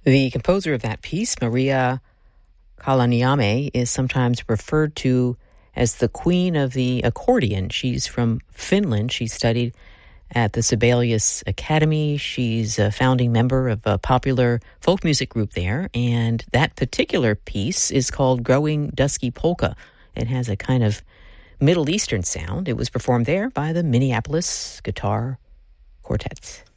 The composer of that piece, Maria Kalaniame, is sometimes referred to as the queen of the accordion. She's from Finland. She studied at the Sibelius Academy. She's a founding member of a popular folk music group there, and that particular piece is called Growing Dusky Polka. It has a kind of Middle Eastern sound. It was performed there by the Minneapolis Guitar Quartet.